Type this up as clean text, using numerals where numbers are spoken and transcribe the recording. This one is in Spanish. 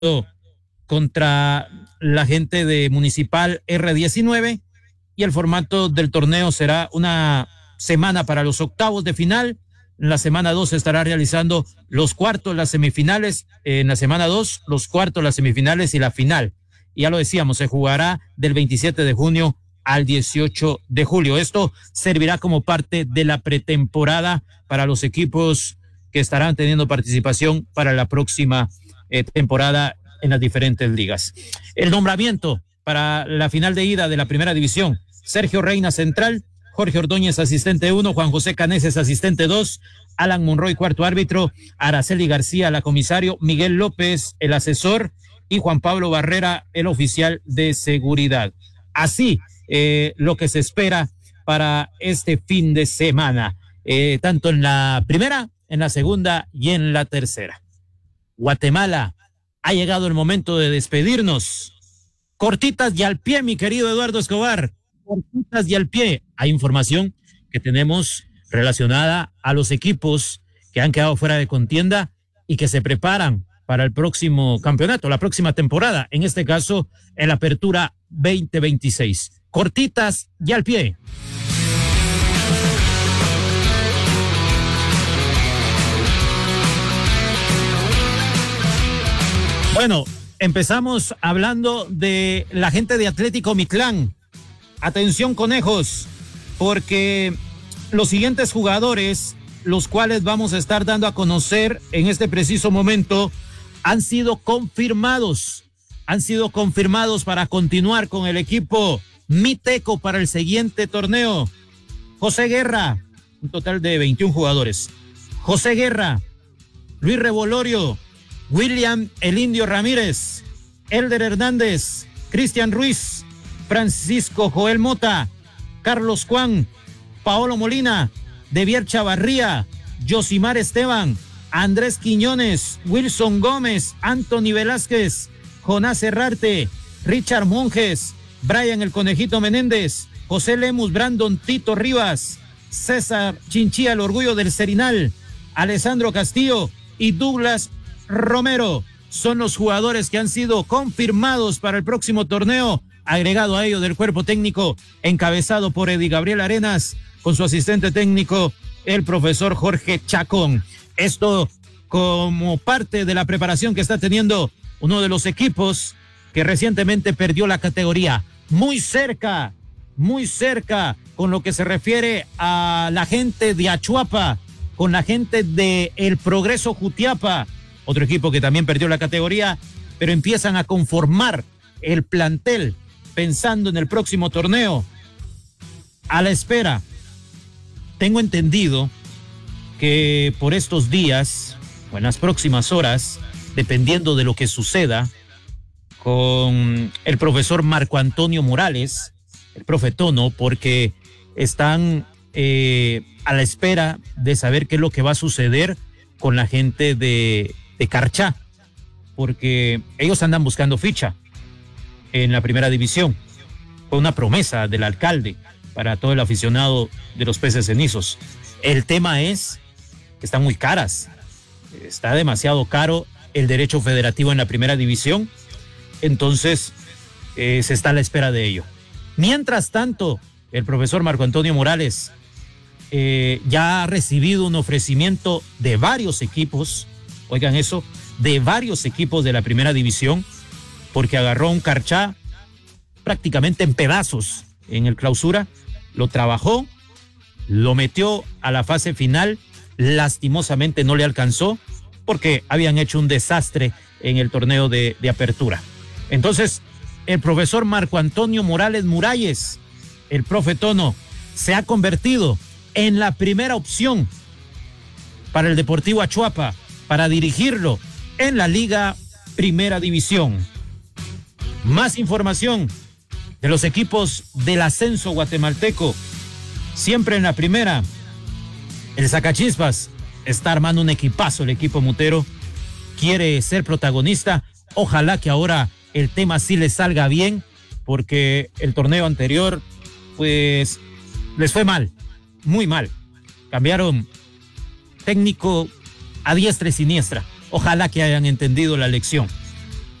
contra la gente de Municipal R19 y el formato del torneo será una semana para los octavos de final. En la semana 2 se estará realizando los cuartos, las semifinales. En la semana 2, los cuartos, las semifinales y la final. Y ya lo decíamos, se jugará del 27 de junio al 18 de julio. Esto servirá como parte de la pretemporada para los equipos que estarán teniendo participación para la próxima temporada en las diferentes ligas. El nombramiento para la final de ida de la primera división: Sergio Reina central, Jorge Ordóñez asistente 1, Juan José Caneses asistente 2, Alan Monroy cuarto árbitro, Araceli García la comisario, Miguel López el asesor y Juan Pablo Barrera el oficial de seguridad. Así lo que se espera para este fin de semana, tanto en la primera, en la segunda y en la tercera. Guatemala, ha llegado el momento de despedirnos. Cortitas y al pie, mi querido Eduardo Escobar. Cortitas y al pie. Hay información que tenemos relacionada a los equipos que han quedado fuera de contienda y que se preparan para el próximo campeonato, la próxima temporada, en este caso, en la Apertura 2026. Cortitas y al pie. Bueno, empezamos hablando de la gente de Atlético Mitlán. Atención, conejos, porque los siguientes jugadores, los cuales vamos a estar dando a conocer en este preciso momento, han sido confirmados para continuar con el equipo miteco para el siguiente torneo. José Guerra, un total de 21 jugadores. José Guerra, Luis Revolorio, William El Indio Ramírez, Elder Hernández, Cristian Ruiz, Francisco Joel Mota, Carlos Juan, Paolo Molina, Devier Chavarría, Yosimar Esteban, Andrés Quiñones, Wilson Gómez, Anthony Velázquez, Jonás Herrarte, Richard Monjes, Brian El Conejito Menéndez, José Lemus, Brandon Tito Rivas, César Chinchilla, el orgullo del Serinal, Alessandro Castillo y Douglas Romero son los jugadores que han sido confirmados para el próximo torneo, agregado a ello del cuerpo técnico encabezado por Eddie Gabriel Arenas con su asistente técnico, el profesor Jorge Chacón. Esto como parte de la preparación que está teniendo uno de los equipos que recientemente perdió la categoría. Muy cerca con lo que se refiere a la gente de Achuapa, con la gente de El Progreso Jutiapa, otro equipo que también perdió la categoría, pero empiezan a conformar el plantel pensando en el próximo torneo. A la espera, tengo entendido que por estos días o en las próximas horas, dependiendo de lo que suceda con el profesor Marco Antonio Morales, el profe Tono, porque están a la espera de saber qué es lo que va a suceder con la gente de Carchá, porque ellos andan buscando ficha en la primera división. Fue una promesa del alcalde para todo el aficionado de los Peces Cenizos. El tema es que están muy caras, está demasiado caro el derecho federativo en la primera división, entonces se está a la espera de ello. Mientras tanto, el profesor Marco Antonio Morales ya ha recibido un ofrecimiento de varios equipos, oigan eso, de varios equipos de la primera división, porque agarró un Carchá prácticamente en pedazos en el clausura, lo trabajó, lo metió a la fase final, lastimosamente no le alcanzó porque habían hecho un desastre en el torneo de apertura. Entonces, el profesor Marco Antonio Morales Muralles, el profe Tono, se ha convertido en la primera opción para el Deportivo Achuapa, para dirigirlo en la Liga Primera División. Más información de los equipos del ascenso guatemalteco, siempre en la primera. El Sacachispas está armando un equipazo, el equipo mutero quiere ser protagonista. Ojalá que ahora el tema sí les salga bien, porque el torneo anterior pues les fue mal, muy mal. Cambiaron técnico a diestra y siniestra. Ojalá que hayan entendido la lección.